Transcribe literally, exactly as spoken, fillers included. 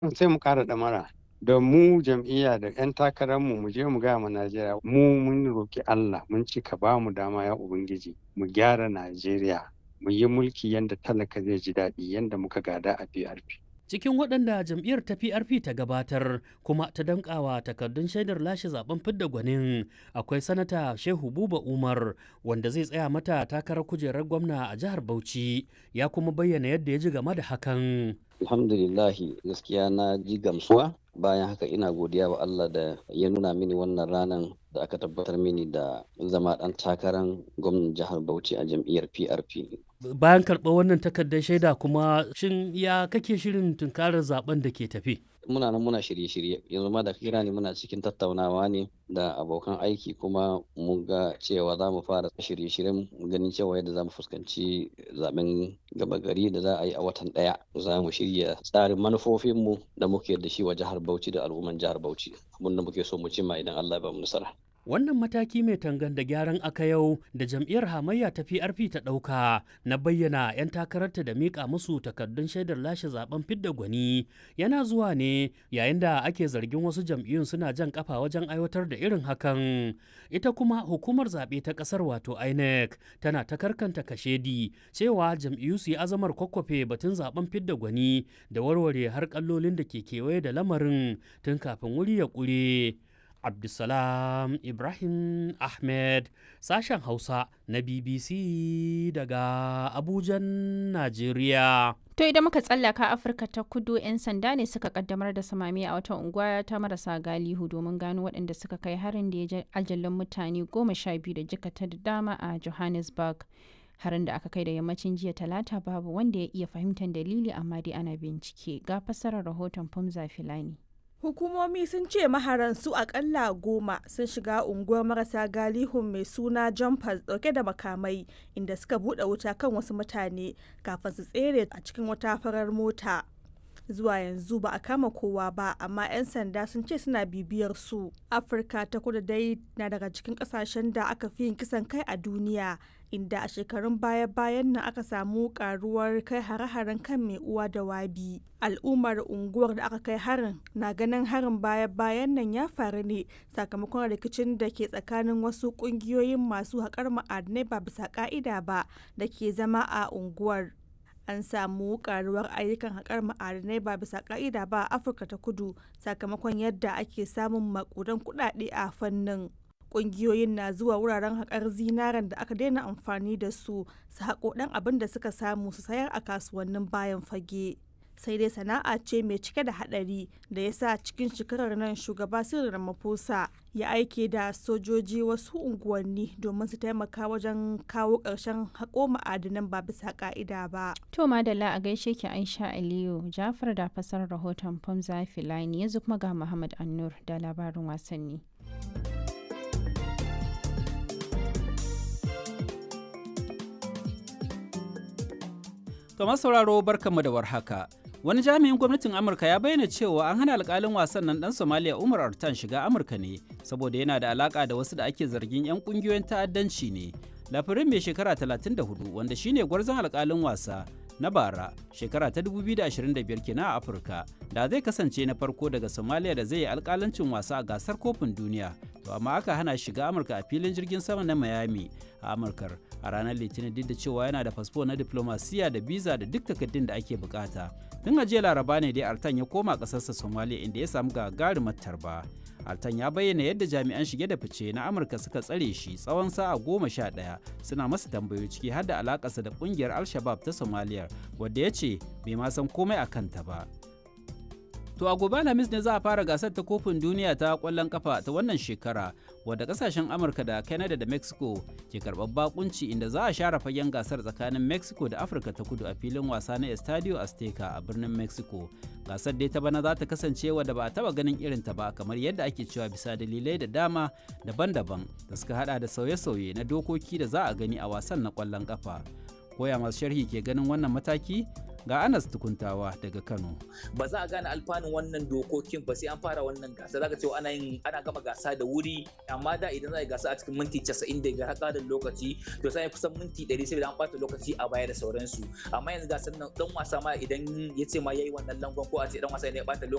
sai mu ƙara ɗamara. Da mu jam'iyya da 'yan takararmu mu je mu gaya ma Najeriya mu mun roƙi Allah mun ci ka ba mu dama ya Ubangiji mu gyara Najeriya mu yi mulki yadda talaka zai ji daɗi yadda muka gada a P R P. Cikin waɗanda jam'iyyar ta P R P ta gabatar kuma ta danƙawa takardun shaidar lashe zaben fidda gwanin akwai sanata Shehu Buba Umar wanda zai tsaya mata takarar kujerar gwamna a jihar Bauchi ya kuma bayyana yadda ya ji game da hakan. Alhamdulillahi gaskiya na ji gamsuwa bayan haka ina godiya wa Allah da ya nuna mini wannan ranar da aka tabbatar mini da zama ɗan takarar gwamnan jihar Bauchi a jam'iyyar P R P. Bayan karɓar wannan takardar shaida kuma shin ya kake shirin tunkarar zaben da ke tafi? Muna nan muna shirye-shirye yanzu ma da kira ne muna cikin tattaunawa ne da abokan aiki kuma mun ga cewa za mu fara shirye-shiryen ganin cewa yadda za mu fuskanci zaben gaba gari da za a yi a watan ɗaya. Za mu shirya tsarin manufofinmu da muke da shi wa jihar Bauchi da al'umman jihar Bauchi abin da muke so mu cimma idan Allah ya ba mu nasara. Wannan mataki mai tangan da gyaran aka yau da jam'iyyar hamayya ta P R P ta ɗauka na bayyana 'yan takararta da miƙa musu takardun shaidar lashe zaben fidda gwani yana zuwa ne yayin da ake zargin wasu jam'iyyun suna jan kafa wajen aiwatar da irin hakan. Ita kuma hukumar zaɓe ta ƙasar wato I N E C tana ta karkanta kashedi cewa jam'iyyu su yi azamar kwakwafe batun zaben fidda gwani da warware har kallolin da ke kewaye da lamarin tun kafin wuri ya ƙure. Abdulsalam Ibrahim Ahmed sashen Hausa na B B C daga Abujan, Najeriya. To idan muka tsallaka Afirka ta kudu 'yan sanda ne suka kaddamar da samami a wata unguwa ta marasa galihu domin gano waɗanda suka kai harin da ya ajalin mutane goma sha biyu da jikata da dama a Johannesburg. Harin da aka kai da yammacin jiya talata babu wanda ya iya fahimtar dalili amma dai ana bincike. Ga fassarar rahoton Famza Filani. Hukumomi sun ce maharan su akalla goma sun shiga unguwar marasa galihun mai suna Jumpers dauke da makamai inda suka bude wuta kan wasu mutane kafin su tsere a cikin wata farar mota. Zuwa yanzu ba a kama kowa ba amma 'yan sanda sun ce suna bibiyar su. Afirka ta kudu dai na daga cikin kasashen da aka fi yin kisan kai a duniya inda a shekarun baya-bayan nan aka samu karuwar kai hare-haren kan mai uwa da wabi. Al'ummar unguwar da aka kai harin na ganin harin baya-bayan nan ya faru ne sakamakon rikicin da ke tsakanin wasu kungiyoyin masu haƙar ma'adinai ba bisa ka'ida ba da ke zama a unguwar. An samu karuwar ayyukan haƙar ma'adinai ba bisa ka'ida ba a Afirka ta kudu sakamakon yadda ake samun makudan kuɗaɗe a fannin. Ƙungiyoyin na zuwa wuraren haƙar zinaren da aka daina amfani da su su haƙo ɗan abin da suka samu su sayar a kasuwannin bayan fage. Sai dai sana'a ce mai cike da haɗari da ya sa cikin shekarar nan shugaba Cyril Ramaphosa ya aike da sojoji wasu unguwanni domin su taimaka wajen kawo ƙarshen haƙo ma'adinan ba bisa ƙa'ida ba. To madalla a gaishe ki Aisha Aliyu Jafar da fassarar rahoton Famza Filani yanzu kuma ga Muhammad Annur da labarin wasanni. Kamar sauraro barkanmu da warhaka. Wani jami'in gwamnatin Amurka ya bayyana cewa an hana alkalin wasan nan dan Somalia Umar Artan shiga Amurka ne saboda yana da alaka da wasu da ake zargin 'yan kungiyoyin ta'addanci ne. Lafirin mai shekara talatin da hudu wanda shine gwarzon alkalin wasa na bara shekara ta dubu biyu da ashirin da biyar kenan a Afirka da zai kasance na farko daga Somalia da zai yi alkalancin wasa a gasar kofin duniya. To amma aka hana shiga Amurka a filin jirgin sama na Miami a Amurkar a ranar Litinin duk da cewa yana da fasfo na diplomasiya da biza da duk takardun da ake bukata. Tun a jiya Laraba ne dai Artan ya koma ƙasarsa Somalia inda ya samu gagarumar tarba. Artan ya bayyana yadda jami'an shige da fice na Amurka suka tsare shi tsawon sa'a goma sha ɗaya suna masa tambayoyi ciki har da alakarsa da ƙungiyar Al-Shabaab ta Somalia wadda ya ce bai ma san komai a kanta ba. To a gobe Alhamis ne za a fara gasar ta kofin duniya ta kwallon kafa ta wannan shekara wadda kasashen Amurka da Canada da Mexico ke karɓar bakunci inda za a share fagen gasar tsakanin Mexico da Afirka ta kudu a filin wasa na Estadio Azteca a birnin Mexico. Gasar dai ta bana za ta kasance wadda ba a taba ganin irin ta ba kamar yadda ake cewa bisa dalilai da dama daban-daban da suka hada da sauye-sauye na dokoki da za a gani a wasan na kwallon kafa. Koya masu sharhi ke ganin wannan mataki? Ga Anas Tukuntawa daga Kano. Ba za a gane alfanun wannan dokokin ba sai an fara wannan gasa. Zaka cewa ana yin ana gama gasa da wuri amma da idan za a yi gasa a cikin minti casa'in da biyar haka da lokaci to sai kusan minti ɗari sai an ɓata lokaci a baya da sauransu. Amma yanzu gasar nan dan wasa ma idan ya ce ma yayi wannan langon ko a ce dan wasa ne ya ɓata lokaci